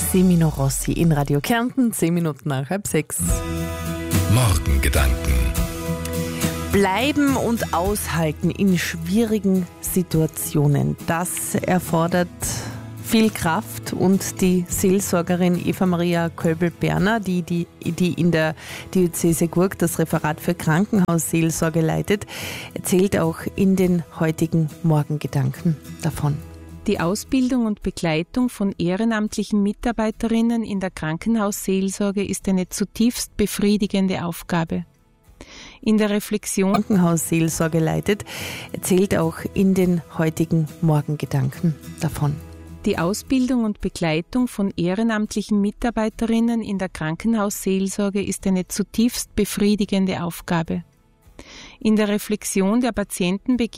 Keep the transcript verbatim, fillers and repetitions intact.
Semino Rossi in Radio Kärnten, zehn Minuten nach halb sechs. Morgengedanken. Bleiben und aushalten in schwierigen Situationen, das erfordert viel Kraft, und die Seelsorgerin Eva Maria Köbel-Berner, die, die, die in der Diözese Gurk das Referat für Krankenhausseelsorge leitet, erzählt auch in den heutigen Morgengedanken davon. Die Ausbildung und Begleitung von ehrenamtlichen Mitarbeiterinnen in der Krankenhausseelsorge ist eine zutiefst befriedigende Aufgabe. In der Reflexion Krankenhausseelsorge leitet, erzählt auch in den heutigen Morgengedanken davon. Die Ausbildung und Begleitung von ehrenamtlichen Mitarbeiterinnen in der Krankenhausseelsorge ist eine zutiefst befriedigende Aufgabe. In der Reflexion der Patientenbegegnung